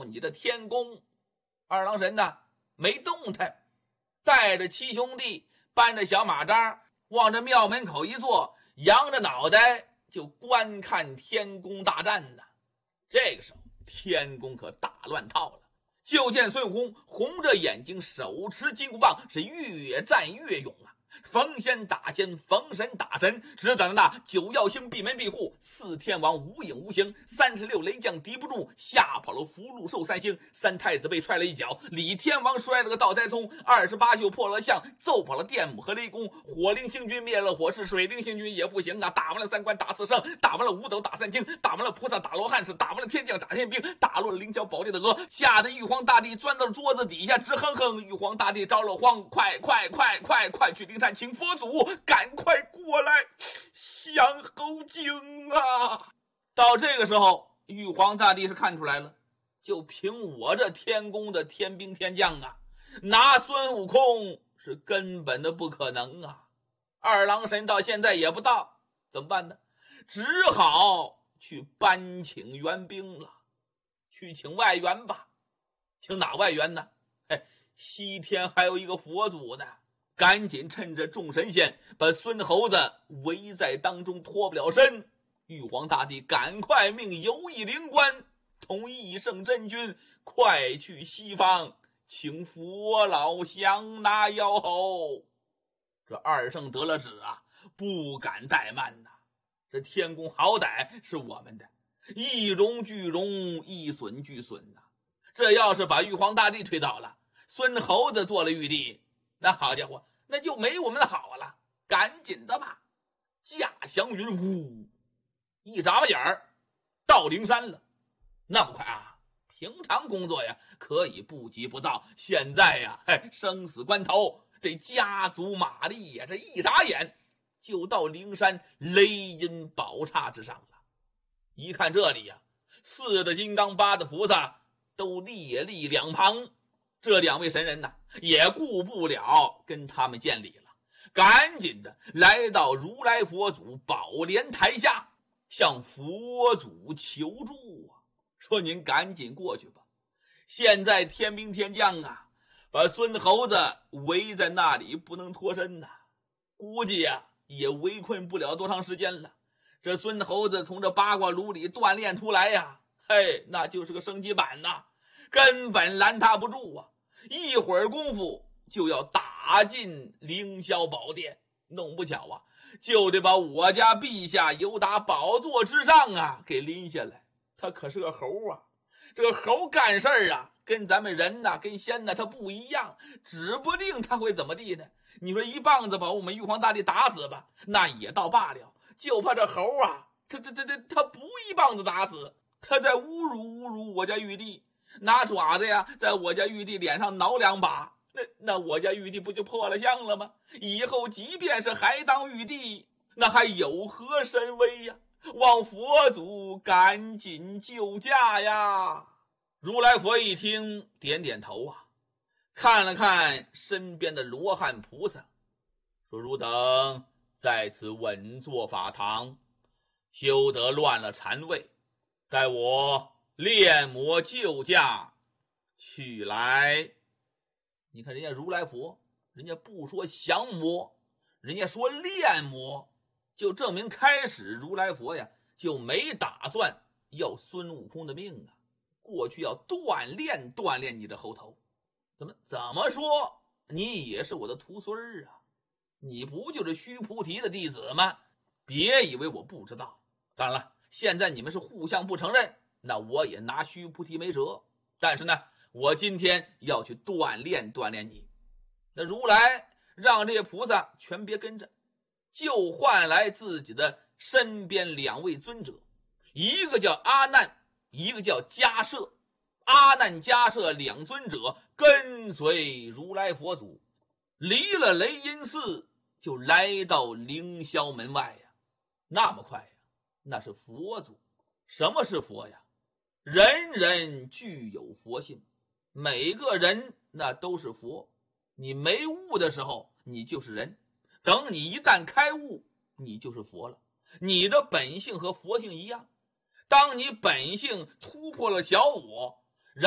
自己的天宫。二郎神呢没动弹，带着七兄弟搬着小马扎，往这庙门口一坐，扬着脑袋就观看天宫大战呢。这个时候天宫可大乱套了，就见孙悟空红着眼睛，手持金箍棒，是越战越勇啊！逢仙打仙，逢神打神，只等那九曜星闭门闭户，四天王无影无形，36雷将敌不住，吓跑了福禄寿三星，三太子被踹了一脚，李天王摔了个倒栽葱，28宿破了相，揍跑了电母和雷公，火灵星君灭了火势，水灵星君也不行啊！打完了三关打四圣，打完了五斗打三清，打完了菩萨打罗汉，是打完了天将打天兵，打落了凌霄宝殿的鹅，吓得玉皇大帝钻到桌子底下直哼哼。玉皇大帝着了慌，快去灵山请佛祖，赶快过来降猴精啊！到这个时候玉皇大帝是看出来了，就凭我这天宫的天兵天将啊，拿孙悟空是根本的不可能啊！二郎神到现在也不到，怎么办呢？只好去搬请援兵了，去请外援吧。请哪外援呢？西天还有一个佛祖呢，赶紧趁着众神仙把孙猴子围在当中脱不了身。玉皇大帝赶快命游艺灵官同一圣真君快去西方请佛老降拿妖猴。这二圣得了旨啊，不敢怠慢呐。这天宫好歹是我们的，一荣俱荣，一损俱损呐。这要是把玉皇大帝推倒了，孙猴子做了玉帝，那好家伙，那就没我们的好了。赶紧的吧，驾祥云雾一眨巴眼儿到灵山了。那么快啊？平常工作呀可以不急不躁，现在呀生死关头得加足马力呀，这一眨眼就到灵山雷音宝刹之上了。一看这里呀，四的金刚，八的菩萨都列立两旁，这两位神人呢也顾不了跟他们见礼了，赶紧的来到如来佛祖宝莲台下，向佛祖求助啊，说您赶紧过去吧，现在天兵天将啊把孙猴子围在那里不能脱身呐，估计呀也围困不了多长时间了。这孙猴子从这八卦炉里锻炼出来呀，那就是个升级版呐，根本拦他不住啊！一会儿功夫就要打进凌霄宝殿，弄不巧啊，就得把我家陛下由打宝座之上啊给拎下来。他可是个猴啊，这个猴干事啊跟咱们人呐跟仙呐他不一样，指不定他会怎么地呢。你说一棒子把我们玉皇大帝打死吧，那也倒罢了，就怕这猴啊他不一棒子打死，他在侮辱我家玉帝，拿爪子呀在我家玉帝脸上挠两把，那我家玉帝不就破了相了吗？以后即便是还当玉帝，那还有何神威呀？望佛祖赶紧救驾呀！如来佛一听点点头啊，看了看身边的罗汉菩萨，说汝等在此稳坐法堂，休得乱了禅位，待我炼魔救驾去来。你看人家如来佛，人家不说降魔，人家说炼魔，就证明开始如来佛呀就没打算要孙悟空的命啊，过去要锻炼你的猴头。怎么说你也是我的徒孙啊，你不就是须菩提的弟子吗？别以为我不知道。当然了，现在你们是互相不承认，那我也拿须菩提没辙。但是呢，我今天要去锻炼你。那如来让这些菩萨全别跟着，就换来自己的身边两位尊者，一个叫阿难，一个叫迦摄。阿难迦摄两尊者跟随如来佛祖，离了雷音寺，就来到凌霄门外呀。那么快呀，那是佛祖。什么是佛呀？人人具有佛性，每个人那都是佛。你没悟的时候你就是人，等你一旦开悟你就是佛了。你的本性和佛性一样，当你本性突破了小我，